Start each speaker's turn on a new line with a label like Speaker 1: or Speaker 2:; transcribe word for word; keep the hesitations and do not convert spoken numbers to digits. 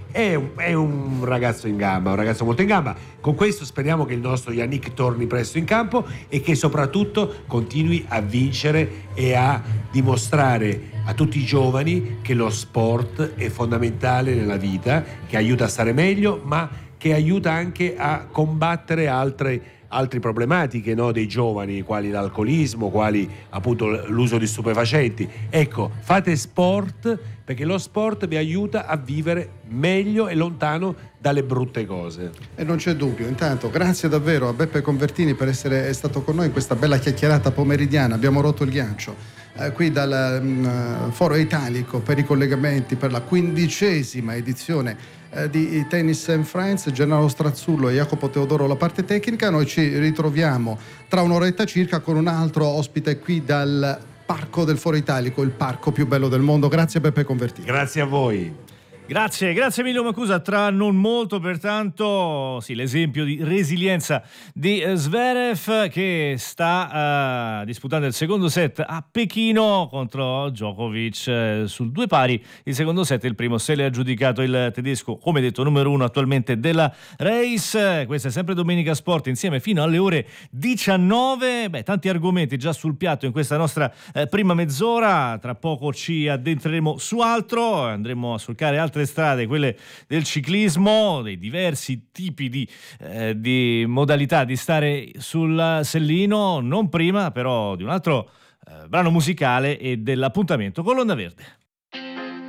Speaker 1: è un, è un ragazzo in gamba, un ragazzo molto in gamba. Con questo speriamo che il nostro Yannick torni presto in campo e che soprattutto continui a vincere e a dimostrare a tutti i giovani che lo sport è fondamentale nella vita, che aiuta a stare meglio, ma che aiuta anche a combattere altre altre problematiche, no, dei giovani, quali l'alcolismo, quali appunto l'uso di stupefacenti. Ecco, fate sport, perché lo sport vi aiuta a vivere meglio e lontano dalle brutte cose.
Speaker 2: E non c'è dubbio. Intanto grazie davvero a Beppe Convertini per essere stato con noi in questa bella chiacchierata pomeridiana. Abbiamo rotto il ghiaccio eh, qui dal um, Foro Italico per i collegamenti per la quindicesima edizione di Tennis and Friends. Gennaro Strazzullo e Jacopo Teodoro la parte tecnica. Noi ci ritroviamo tra un'oretta circa con un altro ospite qui dal Parco del Foro Italico, il parco più bello del mondo. Grazie Beppe Convertini.
Speaker 1: Grazie a voi.
Speaker 3: Grazie, grazie Emilio Macusa. Tra non molto, pertanto, sì, l'esempio di resilienza di Zverev, che sta uh, disputando il secondo set a Pechino contro Djokovic eh, sul due pari. Il secondo set, il primo se l'è aggiudicato il tedesco, come detto, numero uno attualmente della race. Questa è sempre Domenica Sport, insieme fino alle ore diciannove. Beh, tanti argomenti già sul piatto in questa nostra eh, prima mezz'ora. Tra poco ci addentreremo su altro, andremo a solcare altre strade, quelle del ciclismo, dei diversi tipi di, eh, di modalità di stare sul sellino, non prima però di un altro eh, brano musicale e dell'appuntamento con l'Onda Verde.